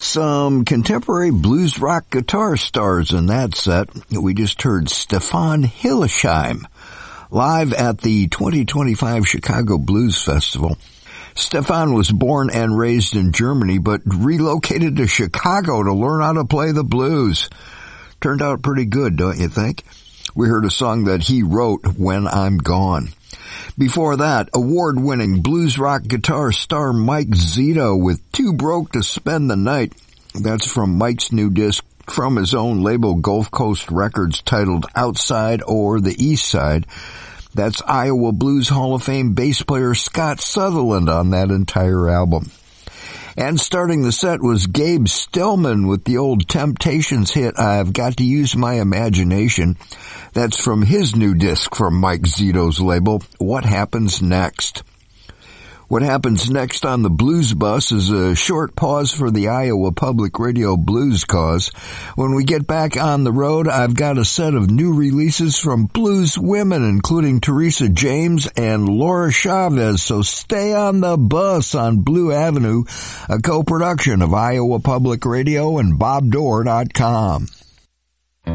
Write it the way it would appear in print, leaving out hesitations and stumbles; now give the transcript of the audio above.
Some contemporary blues rock guitar stars in that set. We just heard Stefan Hillesheim live at the 2025 Chicago Blues Festival. Stefan was born and raised in Germany, but relocated to Chicago to learn how to play the blues. Turned out pretty good, don't you think? We heard a song that he wrote, When I'm Gone. Before that, award-winning blues rock guitar star Mike Zito with Too Broke to Spend the Night. That's from Mike's new disc from his own label Gulf Coast Records titled Outside or the East Side. That's Iowa Blues Hall of Fame bass player Scott Sutherland on that entire album. And starting the set was Gabe Stillman with the old Temptations hit, I've Got to Use My Imagination. That's from his new disc from Mike Zito's label, What Happens Next. What happens next on the Blues Bus is a short pause for the Iowa Public Radio Blues Cause. When we get back on the road, I've got a set of new releases from blues women, including Teresa James and Laura Chavez. So stay on the bus on Blue Avenue, a co-production of Iowa Public Radio and BobDoor.com.